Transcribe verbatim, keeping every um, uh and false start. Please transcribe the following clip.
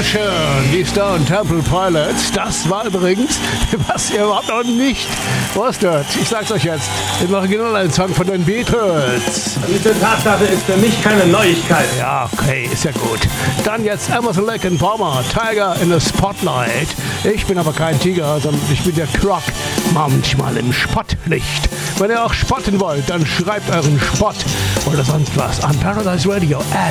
schön. Die Stone Temple Pilots. Das war übrigens, was ihr überhaupt noch nicht wusstet. Ich sag's euch jetzt. Im Original ein Song von den Beatles. Diese Tatsache ist für mich keine Neuigkeit. Ja, okay, ist ja gut. Dann jetzt Emerson, Lake and Palmer. Tiger in the Spotlight. Ich bin aber kein Tiger, sondern ich bin der Croc. Manchmal im Spottlicht. Wenn ihr auch spotten wollt, dann schreibt euren Spott oder sonst was an Paradise Radio.